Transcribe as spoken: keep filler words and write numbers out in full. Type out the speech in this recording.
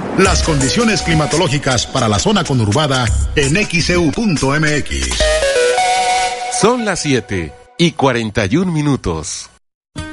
Las condiciones climatológicas para la zona conurbada en X E U punto M X. Son las siete y cuarenta y un minutos.